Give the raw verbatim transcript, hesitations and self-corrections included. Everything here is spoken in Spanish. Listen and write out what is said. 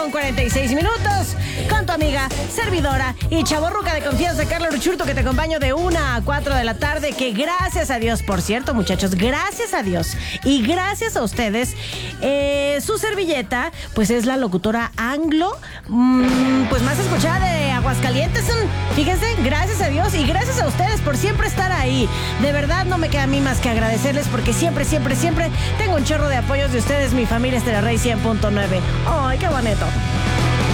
Con cuarenta y seis minutos, con tu amiga, servidora y chavorruca de confianza, Carla Ruchurto, que te acompaño de una a cuatro de la tarde, que gracias a Dios, por cierto, muchachos, gracias a Dios y gracias a ustedes, eh, su servilleta, pues es la locutora anglo, mmm, pues más escuchada de Aguascalientes. Fíjense, gracias a Dios y gracias a ustedes por siempre estar ahí. De verdad, no me queda a mí más que agradecerles porque siempre, siempre, siempre tengo un chorro de apoyos de ustedes, mi familia Estéreo Rey cien punto nueve. ¡Ay, qué bonito!